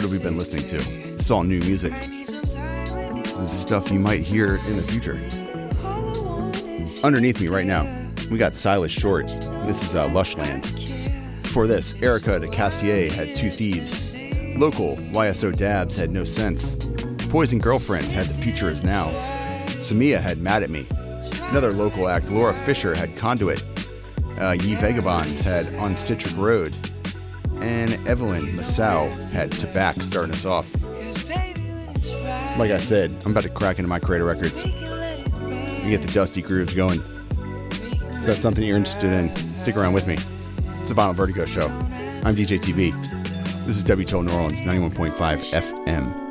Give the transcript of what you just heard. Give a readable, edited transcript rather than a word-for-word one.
have we been listening to? This is all new music. This is stuff you might hear in the future. Underneath me right now, we got Silas Short. This is Lushland. Before this, Erica de Castier had Two Thieves. Local, YSO Dabs had No Sense. Poison Girlfriend had The Future Is Now. Samia had Mad at Me. Another local act, Laura Fisher, had Conduit. Ye Vagabonds had On Citric Road. And Evelyn Massow had Tobacco starting us off. Like I said, I'm about to crack into my Creator Records and get the dusty grooves going. If that's something you're interested in, stick around with me. It's the Vinyl Vertigo Show. I'm DJ TB. This is WTOL New Orleans, 91.5 FM.